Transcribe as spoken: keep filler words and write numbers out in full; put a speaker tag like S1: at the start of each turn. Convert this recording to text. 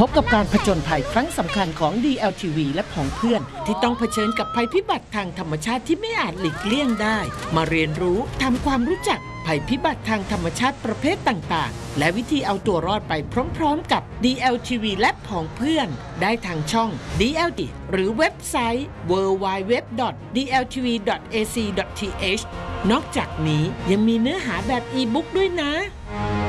S1: บกับการผจญภัยครั้งสำคัญของ ดี แอล ที วี และผองเพื่อนที่ต้องเผชิญกับภัยพิบัติทางธรรมชาติที่ไม่อาจหลีกเลี่ยงได้มาเรียนรู้ทำความรู้จักภัยพิบัติทางธรรมชาติประเภทต่างๆและวิธีเอาตัวรอดไปพร้อมๆกับ ดี แอล ที วี และผองเพื่อนได้ทางช่อง ดี แอล ที หรือเว็บไซต์ ดับเบิลยู ดับเบิลยู ดับเบิลยู ดอท ดี แอล ที วี ดอท เอ ซี ดอท ที เอช นอกจากนี้ยังมีเนื้อหาแบบอีบุ๊กด้วยนะ